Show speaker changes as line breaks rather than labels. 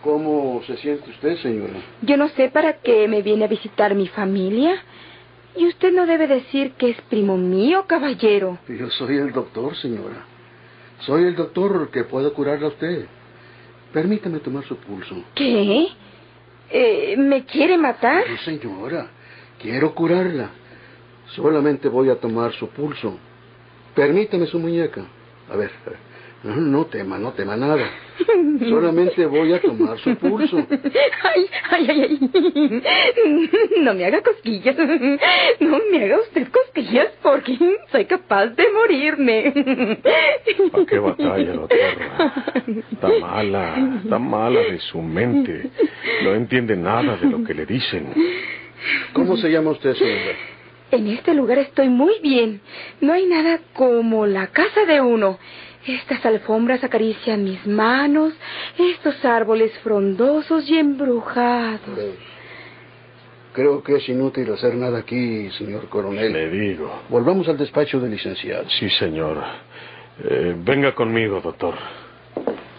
¿Cómo se siente usted, señora?
Yo no sé para qué me viene a visitar mi familia. Y usted no debe decir que es primo mío, caballero.
Yo soy el doctor, señora. Soy el doctor que puedo curarla a usted. Permítame tomar su pulso.
¿Qué? ¿Me quiere matar?
No, señora. Quiero curarla. Solamente voy a tomar su pulso. Permítame su muñeca. A ver. No tema nada. Solamente voy a tomar su pulso.
Ay. No me haga cosquillas. No me haga usted cosquillas porque soy capaz de morirme.
¿Para qué batalla, doctora? Está mala de su mente. No entiende nada de lo que le dicen.
¿Cómo se llama usted, señora?
En este lugar estoy muy bien. No hay nada como la casa de uno. Estas alfombras acarician mis manos, estos árboles frondosos y embrujados.
Creo que es inútil hacer nada aquí, señor coronel.
Le digo.
Volvamos al despacho del licenciado.
Sí, señor. Venga conmigo, doctor.